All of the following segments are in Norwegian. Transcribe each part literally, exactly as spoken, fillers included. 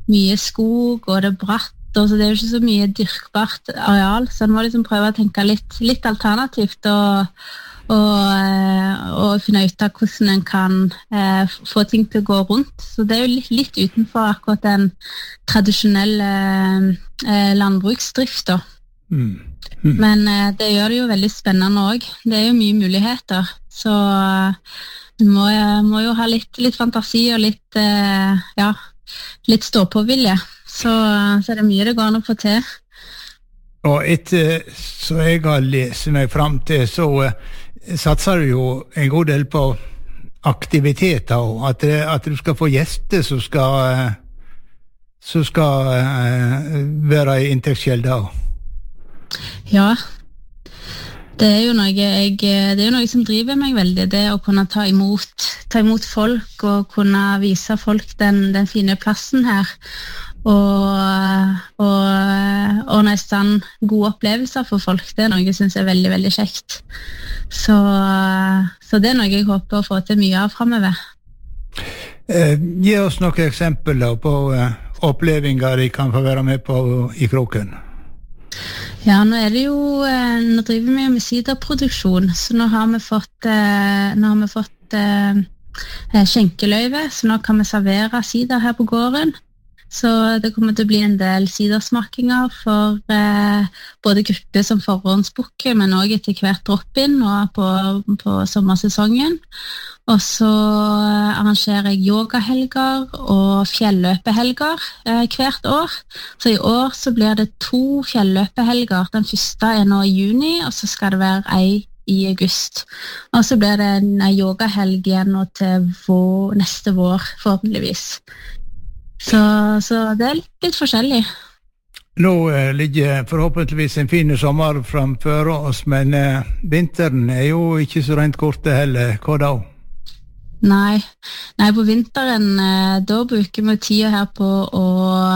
mye skog, og det er bratt, og så det er jo ikke så mye dyrkbart areal, så en må liksom prøve å tenke litt, litt alternativt, og, og, og finne ut av hvordan en kan eh, få ting til å gå rundt. Så det er jo litt, litt utenfor akkurat den tradisjonelle eh, landbruksdrift da. Mm. Mm. Men eh, det gjør det jo veldig spennende også. Det er jo mye muligheter, så vi må, må jo ha litt, litt fantasi og litt, eh, ja, litt stå-på-vilje. Så, så er det mye det går an å få til. Og etter så jeg har lest meg frem til, så uh, satser du jo en god del på aktiviteter, og at, at du skal få gjester som skal, uh, som skal uh, være i inntektskjelda. Ja, det er jo noe, jeg, det er jo noe som driver meg veldig, det å kunne ta imot, ta imot folk og kunne vise folk den, den fine plassen her. Og, og, og nesten gode opplevelser for folk. Det er noe jeg synes er veldig, veldig kjekt. Så, så det er noe jeg håper å få til mye av fremover. Eh, gi oss noen eksempler på eh, opplevelser de kan få være med på i Kroken. Ja, nå er det jo, eh, nå driver vi med siderproduksjon, så nå har vi fått, eh, nå har vi fått eh, skjenkeløyve, så nå kan vi servere sider her på gården. Så det kommer til å bli en del sidersmakinger for eh, både grupper som forhåndsbukker, men også etter hvert drop-in nå på, på sommersesongen. Og så arrangerer jeg yogahelger og fjelløpehelger eh, hvert år. Så i år så blir det to fjelløpehelger. Den første er nå i juni, og så skal det være ei i august. Og så blir det en yogahelg igjen nå til vår, neste vår, forhåpentligvis. Så, så det er litt, litt forskjellig. Nå eh, ligger forhåpentligvis en fin sommer framfor oss, men eh, vinteren er jo ikke så rent korte heller. Hva da? Nei, Nei på vinteren eh, da bruker vi tida her på å,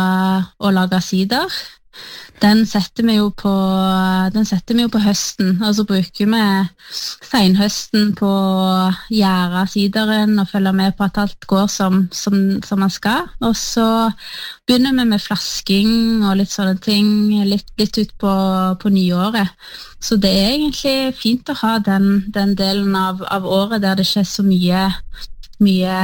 å lage sider. Den setter vi jo på, den setter vi jo på høsten, og så bruker vi senhøsten på å gjære sideren og følge med på at alt går som, som, som man skal. Og så begynner vi med flasking og litt sånne ting, litt, litt ut på, på nyåret. Så det er egentlig fint å ha den, den delen av, av året der det ikke er så mye, mye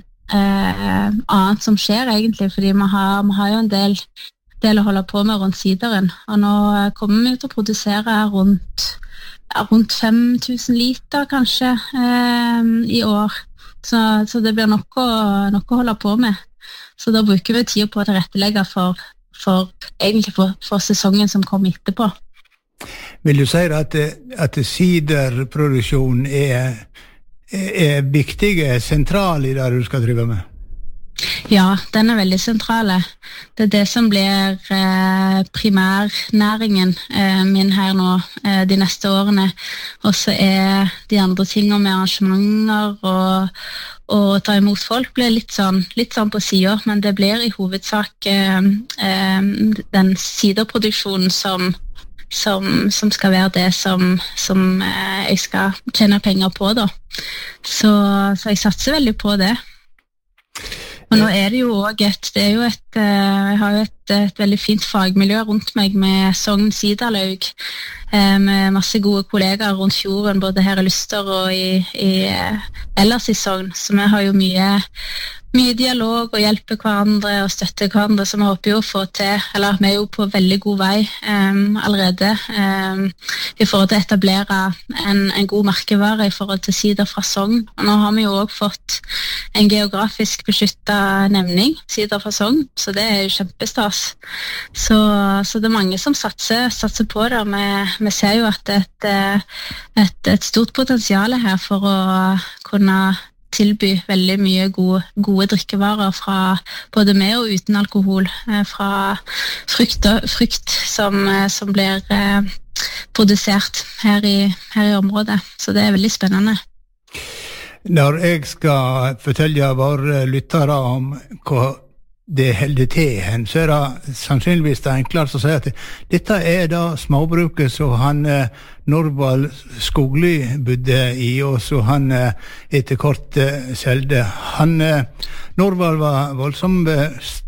eh, annet som skjer egentlig, fordi vi har, vi har jo en del del å holde på med rundt sideren, og nå kommer vi til å produsere rundt, rundt fem tusen liter kanskje eh, i år, så, så det blir nok å, nok å holde på med. Så da bruker vi tid på å tilrettelegge for, for, egentlig for, for sesongen som kommer etterpå. Vil du si at, at siderproduksjon er, er viktig, er sentral i det du skal drive med? Ja, den er veldig sentrale. Det er det som blir eh, primærnæringen eh, min her nå eh, de neste årene. Og så er de andre tingene med arrangementer og, og ta imot folk blir litt sånn, litt sånn på siden, men det blir i hovedsak eh, eh, den siderproduksjonen som, som, som skal være det som, som eh, jeg skal tjene penger på da. Så, så jeg satser veldig på det. Og nå er det jo også et, det er jo et, jeg har jo et, et veldig fint fagmiljø rundt meg med Sogn Siderlaug, med masse gode kollegaer rundt fjorden, både her i Luster og i, i, ellers i Sogn, så vi har jo mye, mye dialog og hjelper hverandre og støtter hverandre, så vi håper jo å få til, eller vi er jo på veldig god vei um, allerede um, i forhold til å etablere en, en god merkevare i forhold til sider fra Sogn. Og nå har vi jo også fått en geografisk beskyttet nevning, sider fra Sogn, så det er jo kjempestas. Så, så det er mange som satser, satser på det, og vi, vi ser jo at det er et, et, et stort potensial her for å kunne tilby veldig mye gode, gode drikkevarer fra både med og uten alkohol, fra frukt, frukt som, som blir eh, produsert her i, her i området. Så det er veldig spennende. Når jeg skal fortelle våre lyttere om hva det holder til hen, så er det sannsynligvis det enklere å si at dette er da småbruket som han Norvald Skogli bodde i, og så han etter kort selte. Han, Norvald var voldsomt